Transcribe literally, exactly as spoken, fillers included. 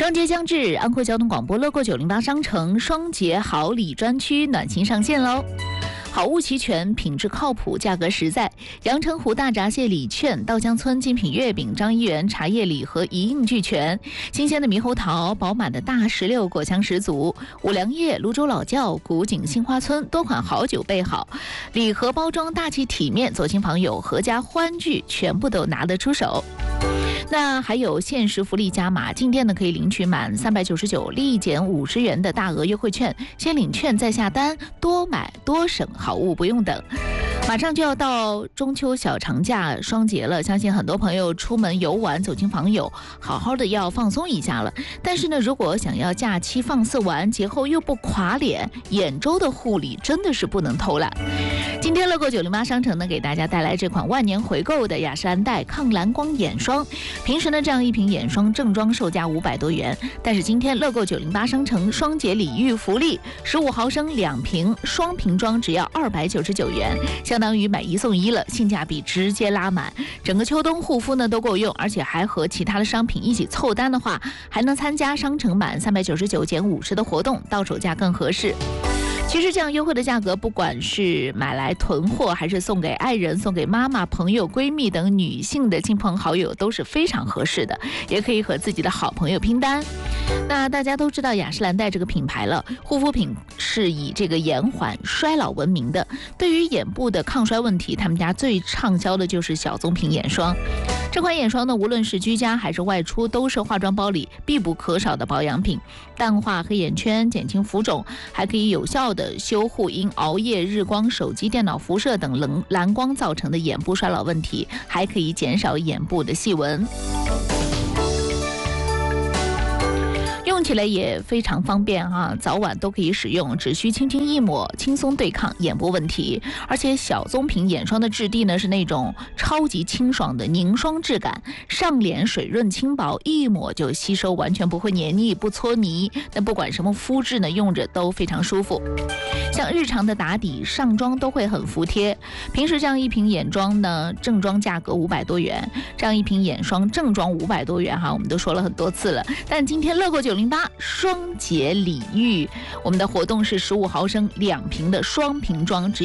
双节将至，安徽交通广播乐购九零八商城双节好礼专区暖心上线喽！好物齐全，品质靠谱，价格实在。阳澄湖大闸蟹礼券、稻香村精品月饼、张一元茶叶礼盒一应俱全。新鲜的猕猴桃，饱满的大石榴，果香十足。五粮液、泸州老窖、古井杏花村多款好酒备好，礼盒包装大气体面，走亲访友、阖家欢聚，全部都拿得出手。那还有限时福利加码，进店呢可以领取满三百九十九立减五十元的大额优惠券，先领券再下单，多买多省，好物不用等。马上就要到中秋小长假双节了，相信很多朋友出门游玩走亲访友，好好的要放松一下了。但是呢，如果想要假期放肆玩，节后又不垮脸，眼周的护理真的是不能偷懒。今天乐购九零八商城呢，给大家带来这款万年回购的雅诗兰黛抗蓝光眼霜。平时呢，这样一瓶眼霜正装售价五百多元，但是今天乐购九零八商城双节礼遇福利，十五毫升两瓶双瓶装只要二百九十九元，相当于买一送一了，性价比直接拉满。整个秋冬护肤呢都够用，而且还和其他的商品一起凑单的话，还能参加商城满三百九十九减五十的活动，到手价更合适。其实这样优惠的价格，不管是买来囤货，还是送给爱人、送给妈妈、朋友、闺蜜等女性的亲朋好友，都是非常合适的，也可以和自己的好朋友拼单。那大家都知道雅诗兰黛这个品牌了，护肤品是以这个延缓衰老闻名的。对于眼部的抗衰问题，他们家最畅销的就是小棕瓶眼霜。这款眼霜呢，无论是居家还是外出，都是化妆包里必不可少的保养品，淡化黑眼圈，减轻浮肿，还可以有效的修护因熬夜、日光、手机、电脑辐射等冷蓝光造成的眼部衰老问题，还可以减少眼部的细纹。用起来也非常方便哈、啊，早晚都可以使用，只需轻轻一抹，轻松对抗眼部问题。而且小棕瓶眼霜的质地呢是那种超级清爽的凝霜质感，上脸水润轻薄，一抹就吸收，完全不会黏腻不搓泥。那不管什么肤质呢，用着都非常舒服。像日常的打底上妆都会很服帖。平时这样一瓶眼妆呢，正装价格五百多元，这样一瓶眼霜正装五百多元哈，我们都说了很多次了。但今天乐购九零八双节礼遇，我们的活动是十五毫升两瓶的双瓶装，只